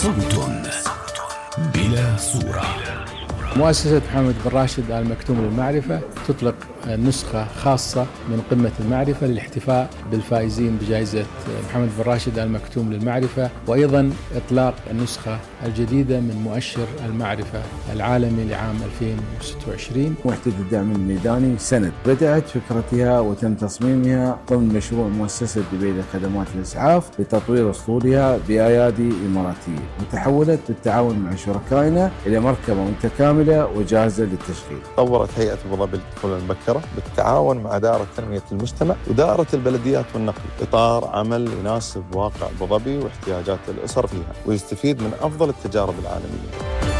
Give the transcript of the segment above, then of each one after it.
صوت بلا صورة. مؤسسة محمد بن راشد آل مكتوم للمعرفة تطلق نسخة خاصة من قمة المعرفة للاحتفاء بالفائزين بجائزة محمد بن راشد آل مكتوم للمعرفة، وأيضا إطلاق النسخة الجديدة من مؤشر المعرفة العالمي لعام 2026. وحدة الدعم الميداني سند بدأت فكرتها وتم تصميمها ضمن مشروع مؤسسة دبي لخدمات الإسعاف لتطوير أسطولها بأيادي إماراتية، وتحولت بالتعاون مع شركائنا إلى مركبة متكاملة وجاهزة للتشغيل. طورت هيئة أبو ظبي للطفولة المبكرة بالتعاون مع دائرة تنمية المجتمع ودائرة البلديات والنقل إطار عمل يناسب واقع أبو ظبي واحتياجات الأسر فيها ويستفيد من أفضل التجارب العالمية.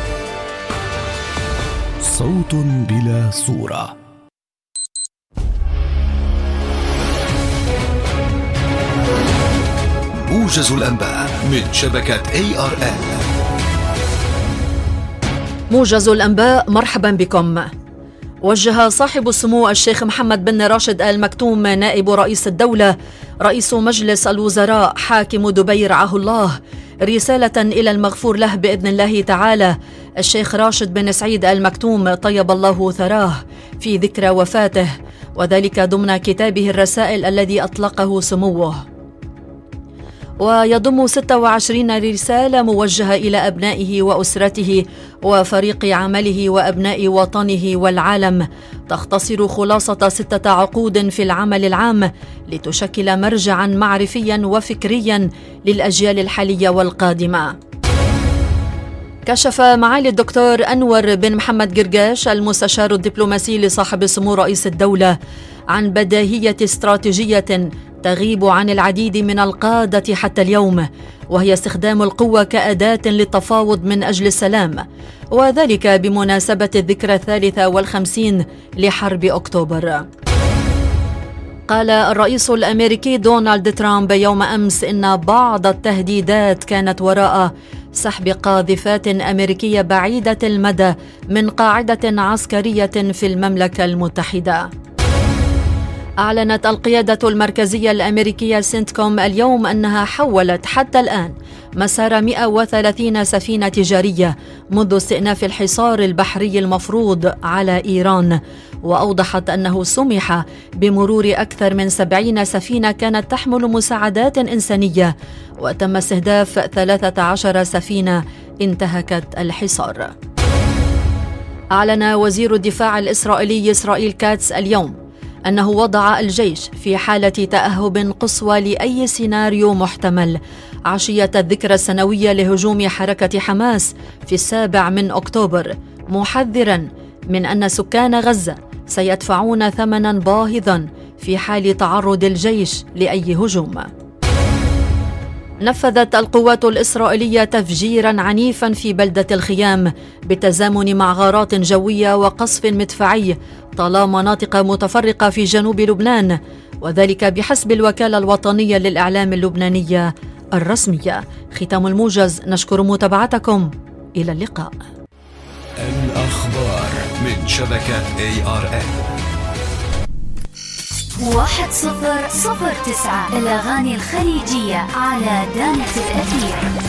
صوت بلا صورة. موجز الأنباء من شبكة ARN. موجز الأنباء، مرحبا بكم. وجه صاحب السمو الشيخ محمد بن راشد آل مكتوم نائب رئيس الدولة رئيس مجلس الوزراء حاكم دبي رعاه الله رسالة إلى المغفور له بإذن الله تعالى الشيخ راشد بن سعيد آل مكتوم طيب الله ثراه في ذكرى وفاته، وذلك ضمن كتابه الرسائل الذي أطلقه سموه، ويضم 26 رسالة موجهة إلى أبنائه وأسرته وفريق عمله وأبناء وطنه والعالم، تختصر خلاصة 6 عقود في العمل العام لتشكل مرجعا معرفيا وفكريا للأجيال الحالية والقادمة. كشف معالي الدكتور أنور بن محمد قرقاش المستشار الدبلوماسي لصاحب السمو رئيس الدولة عن بداهية استراتيجية تغيب عن العديد من القادة حتى اليوم، وهي استخدام القوة كأداة للتفاوض من أجل السلام، وذلك بمناسبة الذكرى 53 لحرب أكتوبر. قال الرئيس الأمريكي دونالد ترامب يوم أمس إن بعض التهديدات كانت وراء سحب قاذفات أمريكية بعيدة المدى من قاعدة عسكرية في المملكة المتحدة. أعلنت القيادة المركزية الأمريكية سنتكوم اليوم أنها حولت حتى الآن مسار 130 سفينة تجارية منذ استئناف الحصار البحري المفروض على إيران، وأوضحت أنه سمح بمرور أكثر من 70 سفينة كانت تحمل مساعدات إنسانية، وتم استهداف 13 سفينة انتهكت الحصار. أعلن وزير الدفاع الإسرائيلي إسرائيل كاتس اليوم أنه وضع الجيش في حالة تأهب قصوى لأي سيناريو محتمل عشية الذكرى السنوية لهجوم حركة حماس في 7 أكتوبر، محذرا من أن سكان غزة سيدفعون ثمنا باهظا في حال تعرض الجيش لأي هجوم. نفذت القوات الإسرائيلية تفجيرا عنيفا في بلدة الخيام بالتزامن مع غارات جوية وقصف مدفعي طال مناطق متفرقة في جنوب لبنان، وذلك بحسب الوكالة الوطنية للإعلام اللبنانية الرسمية. ختام الموجز، نشكر متابعتكم، إلى اللقاء. الأخبار من شبكة ARN. 1009 الأغاني الخليجية على دانة الأثير.